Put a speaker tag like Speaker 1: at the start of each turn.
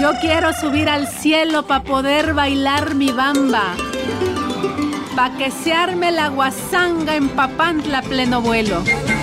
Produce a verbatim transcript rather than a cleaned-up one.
Speaker 1: Yo quiero subir al cielo pa' poder bailar mi bamba, pa' que se arme la guasanga en Papantla pleno vuelo.